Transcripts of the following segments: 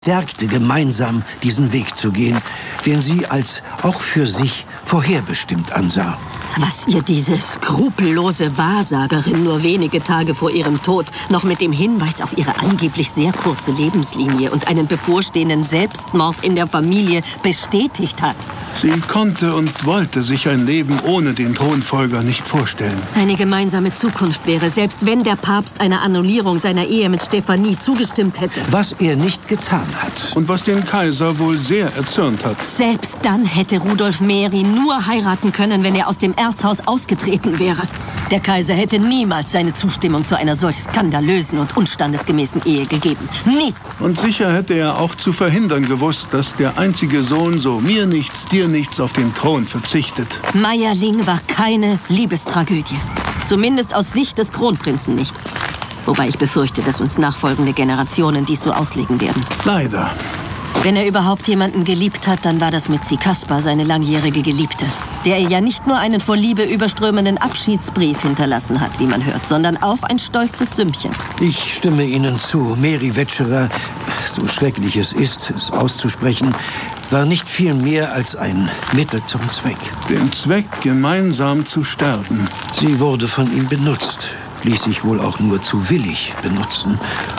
stärkte, gemeinsam diesen Weg zu gehen, den sie als auch für sich vorherbestimmt ansah. Was ihr diese skrupellose Wahrsagerin nur wenige Tage vor ihrem Tod noch mit dem Hinweis auf ihre angeblich sehr kurze Lebenslinie und einen bevorstehenden Selbstmord in der Familie bestätigt hat. Sie konnte und wollte sich ein Leben ohne den Thronfolger nicht vorstellen. Eine gemeinsame Zukunft wäre, selbst wenn der Papst einer Annullierung seiner Ehe mit Stephanie zugestimmt hätte. Was er nicht getan hat. Und was den Kaiser wohl sehr erzürnt hat. Selbst dann hätte Rudolf Meri nur heiraten können, wenn er aus dem Erzhaus ausgetreten wäre. Der Kaiser hätte niemals seine Zustimmung zu einer solch skandalösen und unstandesgemäßen Ehe gegeben. Nie! Und sicher hätte er auch zu verhindern gewusst, dass der einzige Sohn so mir nichts, dir nichts auf den Thron verzichtet. Meierling war keine Liebestragödie. Zumindest aus Sicht des Kronprinzen nicht. Wobei ich befürchte, dass uns nachfolgende Generationen dies so auslegen werden. Leider. Wenn er überhaupt jemanden geliebt hat, dann war das Mitzi Kaspar, seine langjährige Geliebte. Der ihr ja nicht nur einen vor Liebe überströmenden Abschiedsbrief hinterlassen hat, wie man hört, sondern auch ein stolzes Sümmchen. Ich stimme Ihnen zu. Meri Wetscherer, so schrecklich es ist, es auszusprechen, war nicht viel mehr als ein Mittel zum Zweck. Den Zweck, gemeinsam zu sterben. Sie wurde von ihm benutzt, ließ sich wohl auch nur zu willig benutzen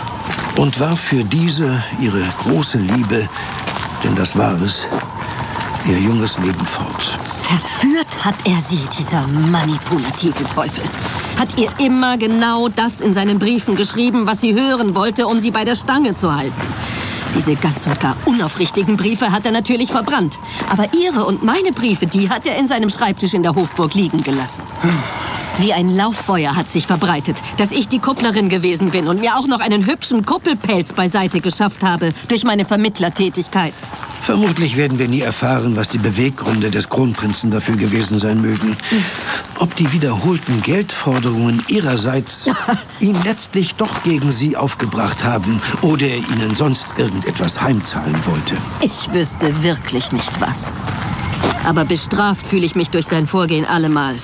und warf für diese, ihre große Liebe, denn das war es, ihr junges Leben fort. Verführt hat er sie, dieser manipulative Teufel. Hat ihr immer genau das in seinen Briefen geschrieben, was sie hören wollte, um sie bei der Stange zu halten. Diese ganz und gar unaufrichtigen Briefe hat er natürlich verbrannt. Aber ihre und meine Briefe, die hat er in seinem Schreibtisch in der Hofburg liegen gelassen. Wie ein Lauffeuer hat sich verbreitet, dass ich die Kupplerin gewesen bin und mir auch noch einen hübschen Kuppelpelz beiseite geschafft habe durch meine Vermittlertätigkeit. Vermutlich werden wir nie erfahren, was die Beweggründe des Kronprinzen dafür gewesen sein mögen. Ob die wiederholten Geldforderungen ihrerseits ihn letztlich doch gegen sie aufgebracht haben oder er ihnen sonst irgendetwas heimzahlen wollte. Ich wüsste wirklich nicht was. Aber bestraft fühle ich mich durch sein Vorgehen allemal.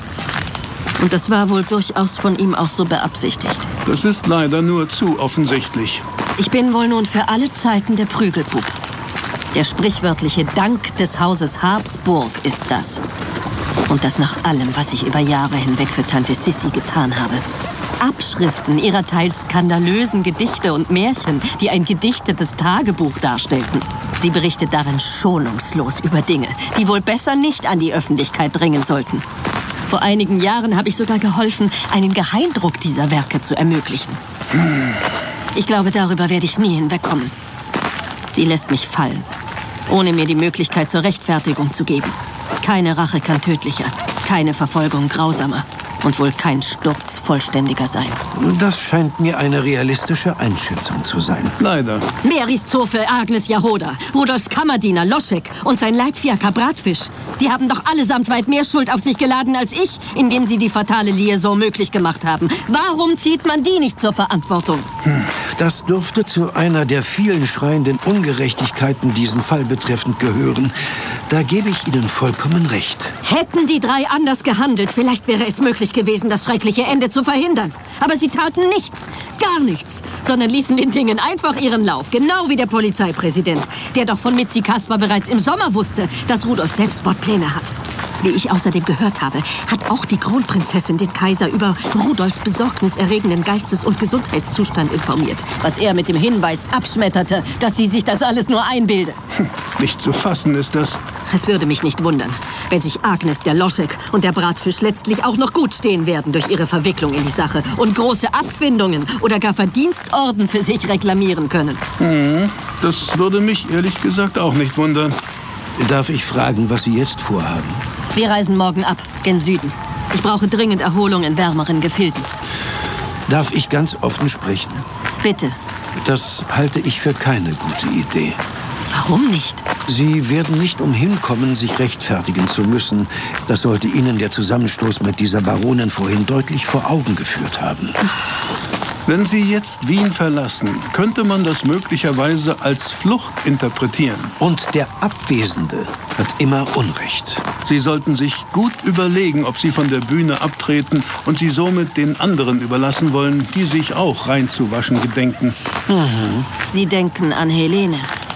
Und das war wohl durchaus von ihm auch so beabsichtigt. Das ist leider nur zu offensichtlich. Ich bin wohl nun für alle Zeiten der Prügelbub. Der sprichwörtliche Dank des Hauses Habsburg ist das. Und das nach allem, was ich über Jahre hinweg für Tante Sissi getan habe. Abschriften ihrer teils skandalösen Gedichte und Märchen, die ein gedichtetes Tagebuch darstellten. Sie berichtet darin schonungslos über Dinge, die wohl besser nicht an die Öffentlichkeit dringen sollten. Vor einigen Jahren habe ich sogar geholfen, einen Geheimdruck dieser Werke zu ermöglichen. Ich glaube, darüber werde ich nie hinwegkommen. Sie lässt mich fallen, ohne mir die Möglichkeit zur Rechtfertigung zu geben. Keine Rache kann tödlicher, keine Verfolgung grausamer und wohl kein Sturz vollständiger sein. Das scheint mir eine realistische Einschätzung zu sein. Leider. Meris Zofe, Agnes Jahoda, Rudolfs Kammerdiener Loschek und sein Leibfiaker Bratfisch. Die haben doch allesamt weit mehr Schuld auf sich geladen als ich, indem sie die fatale Liaison möglich gemacht haben. Warum zieht man die nicht zur Verantwortung? Das dürfte zu einer der vielen schreienden Ungerechtigkeiten diesen Fall betreffend gehören. Da gebe ich Ihnen vollkommen recht. Hätten die drei anders gehandelt, vielleicht wäre es möglich gewesen, das schreckliche Ende zu verhindern. Aber sie taten nichts, gar nichts, sondern ließen den Dingen einfach ihren Lauf. Genau wie der Polizeipräsident, der doch von Mitzi Kaspar bereits im Sommer wusste, dass Rudolf Selbstmordpläne hat. Wie ich außerdem gehört habe, hat auch die Kronprinzessin den Kaiser über Rudolfs besorgniserregenden Geistes- und Gesundheitszustand informiert, was er mit dem Hinweis abschmetterte, dass sie sich das alles nur einbilde. Nicht zu fassen ist das. Es würde mich nicht wundern, wenn sich Agnes, der Loschek und der Bratfisch letztlich auch noch gut stehen werden durch ihre Verwicklung in die Sache und große Abfindungen oder gar Verdienstorden für sich reklamieren können. Das würde mich ehrlich gesagt auch nicht wundern. Darf ich fragen, was Sie jetzt vorhaben? Wir reisen morgen ab, gen Süden. Ich brauche dringend Erholung in wärmeren Gefilden. Darf ich ganz offen sprechen? Bitte. Das halte ich für keine gute Idee. Warum nicht? Sie werden nicht umhin kommen, sich rechtfertigen zu müssen. Das sollte Ihnen der Zusammenstoß mit dieser Baronin vorhin deutlich vor Augen geführt haben. Wenn Sie jetzt Wien verlassen, könnte man das möglicherweise als Flucht interpretieren. Und der Abwesende hat immer Unrecht. Sie sollten sich gut überlegen, ob Sie von der Bühne abtreten und sie somit den anderen überlassen wollen, die sich auch reinzuwaschen gedenken. Sie denken an Helene.